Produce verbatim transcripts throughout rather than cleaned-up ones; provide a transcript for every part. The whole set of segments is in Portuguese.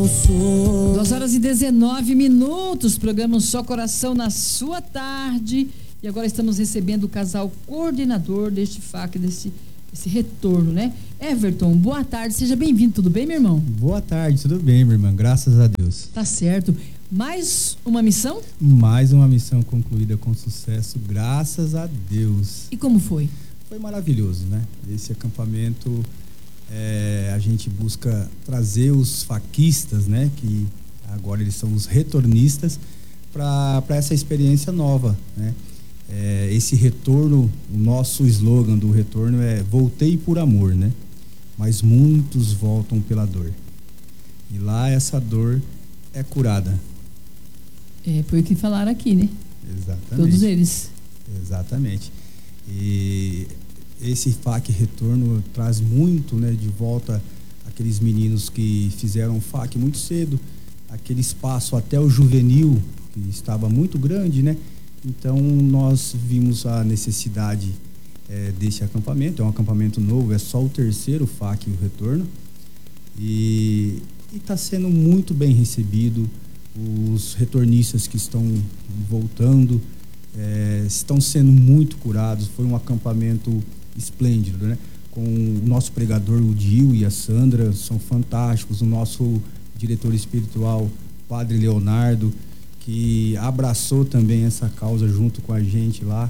duas horas e dezenove minutos, programa Só Coração na sua tarde. E agora estamos recebendo o casal coordenador deste F A C, desse, desse retorno, né? Everton, boa tarde, seja bem-vindo, tudo bem, meu irmão? Boa tarde, tudo bem, minha irmã, graças a Deus. Tá certo. Mais uma missão? Mais uma missão concluída com sucesso, graças a Deus. E como foi? Foi maravilhoso, né? Esse acampamento, é, a gente busca trazer os faquistas, né? Que agora eles são os retornistas, para essa experiência nova, né? É, esse retorno, o nosso slogan do retorno é voltei por amor, né? Mas muitos voltam pela dor. E lá essa dor é curada. É, foi o que falaram aqui, né? Exatamente. Todos eles. Exatamente. E esse F A C Retorno traz muito, né, de volta aqueles meninos que fizeram F A C muito cedo, aquele espaço até o juvenil, que estava muito grande, né? Então nós vimos a necessidade é, desse acampamento. É um acampamento novo, é só o terceiro F A C o Retorno. E está sendo muito bem recebido. Os retornistas que estão voltando é, estão sendo muito curados. Foi um acampamento esplêndido, né? Com o nosso pregador, o Dil e a Sandra, são fantásticos. O nosso diretor espiritual, Padre Leonardo, que abraçou também essa causa junto com a gente lá.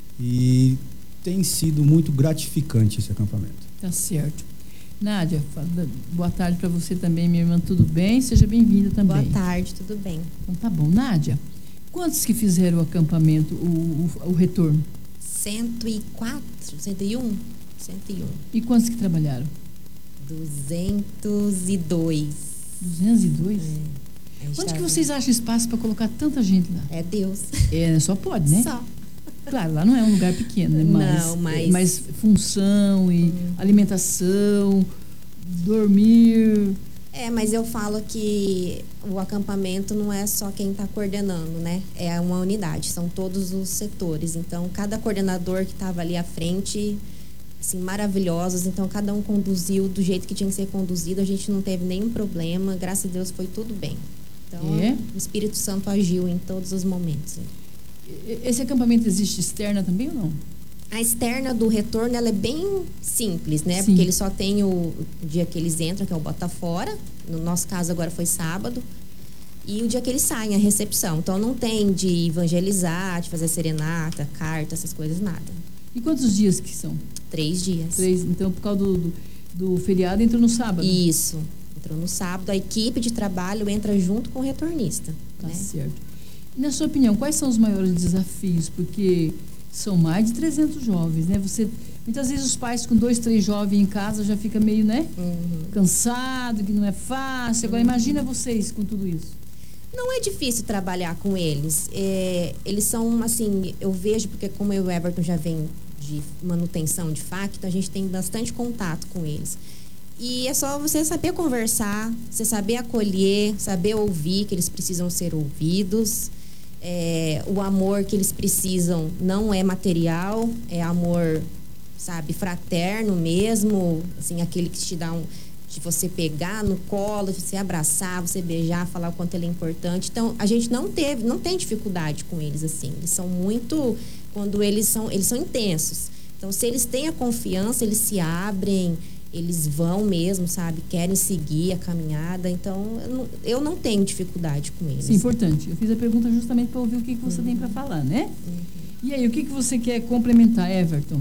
E tem sido muito gratificante esse acampamento. Tá certo. Nádia, boa tarde para você também, minha irmã, tudo bem? Seja bem-vinda também. Boa tarde, tudo bem. Então tá bom. Nádia, quantos que fizeram o acampamento, o, o, o retorno? cento e quatro, cento e um? cento e um. E quantos que trabalharam? duzentos e dois. duzentos e dois? É. Onde que vocês acham espaço para colocar tanta gente lá? É Deus. É, só pode, né? Só. Claro, lá não é um lugar pequeno, né? Mas, não, mas... mas função e hum. alimentação, dormir... É, mas eu falo que o acampamento não é só quem está coordenando, né? É uma unidade, são todos os setores. Então, cada coordenador que estava ali à frente, assim, maravilhosos. Então, cada um conduziu do jeito que tinha que ser conduzido. A gente não teve nenhum problema. Graças a Deus, foi tudo bem. Então, é? O Espírito Santo agiu em todos os momentos. Esse acampamento existe externa também ou não? A externa do retorno, ela é bem simples, né? Sim. Porque ele só tem o, o dia que eles entram, que é o bota fora. No nosso caso, agora foi sábado. E o dia que eles saem, a recepção. Então, não tem de evangelizar, de fazer serenata, carta, essas coisas, nada. E quantos dias que são? Três dias. Três. Então, por causa do, do, do feriado, entrou no sábado? Isso. Entrou no sábado. A equipe de trabalho entra junto com o retornista. Tá né? certo. E, na sua opinião, quais são os maiores desafios? Porque são mais de trezentos jovens, né? Você, muitas vezes os pais com dois, três jovens em casa já fica meio, né? Uhum. Cansado, que não é fácil. Agora, uhum. imagina vocês com tudo isso. Não é difícil trabalhar com eles. É, eles são, assim, eu vejo, porque como eu e o Everton já vem de manutenção de F A C, então a gente tem bastante contato com eles. E é só você saber conversar, você saber acolher, saber ouvir, que eles precisam ser ouvidos. É, o amor que eles precisam não é material, é amor, sabe, fraterno mesmo, assim, aquele que te dá um, de você pegar no colo, de você abraçar, você beijar, falar o quanto ele é importante. Então, a gente não teve, não tem dificuldade com eles, assim, eles são muito, quando eles são, eles são intensos. Então, se eles têm a confiança, eles se abrem, eles vão mesmo, sabe? Querem seguir a caminhada. Então, eu não, eu não tenho dificuldade com eles. Sim, importante. Eu fiz a pergunta justamente para ouvir o que, que você uhum. tem para falar, né? Uhum. E aí, o que, que você quer complementar, Everton?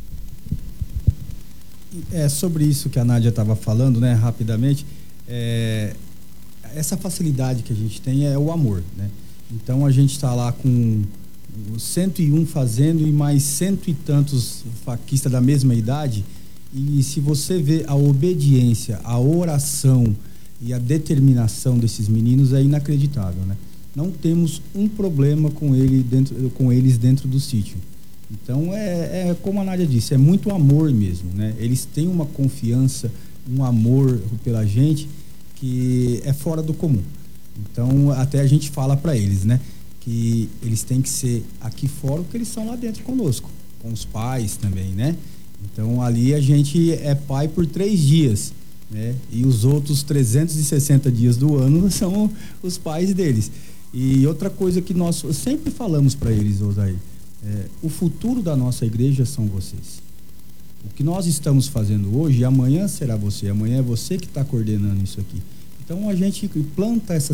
É sobre isso que a Nádia estava falando, né? Rapidamente. É, essa facilidade que a gente tem é o amor, né? Então, a gente está lá com cento e um fazendo e mais cento e tantos faquistas da mesma idade. E se você vê a obediência, a oração e a determinação desses meninos, é inacreditável, né? Não temos um problema com, ele dentro, com eles dentro do sítio. Então, é, é como a Nádia disse, é muito amor mesmo, né? Eles têm uma confiança, um amor pela gente que é fora do comum. Então, até a gente fala para eles, né? Que eles têm que ser aqui fora porque eles são lá dentro conosco, com os pais também, né? Então, ali a gente é pai por três dias. né? E os outros trezentos e sessenta dias do ano são os pais deles. E outra coisa que nós sempre falamos para eles, Osair, é, o futuro da nossa igreja são vocês. O que nós estamos fazendo hoje, amanhã será você, amanhã é você que está coordenando isso aqui. Então a gente planta essa